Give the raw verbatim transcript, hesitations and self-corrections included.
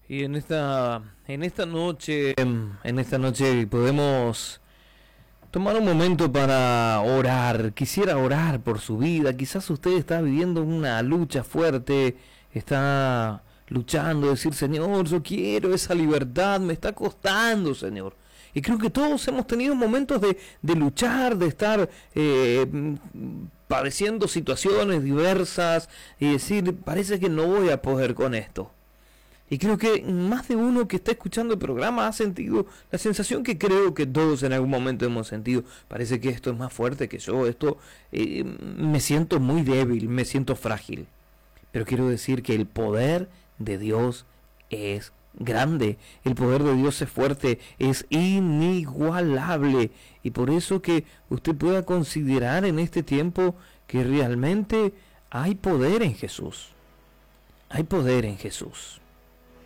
Y en esta, en esta noche, en esta noche podemos tomar un momento para orar. Quisiera orar por su vida. Quizás usted está viviendo una lucha fuerte, está luchando, decir, Señor, yo quiero esa libertad, me está costando, Señor. Y creo que todos hemos tenido momentos de, de luchar, de estar eh, padeciendo situaciones diversas y decir, parece que no voy a poder con esto. Y creo que más de uno que está escuchando el programa ha sentido la sensación que creo que todos en algún momento hemos sentido. Parece que esto es más fuerte que yo, esto eh, me siento muy débil, me siento frágil. Pero quiero decir que el poder de Dios es grande, el poder de Dios es fuerte, es inigualable. Y por eso que usted pueda considerar en este tiempo que realmente hay poder en Jesús. Hay poder en Jesús.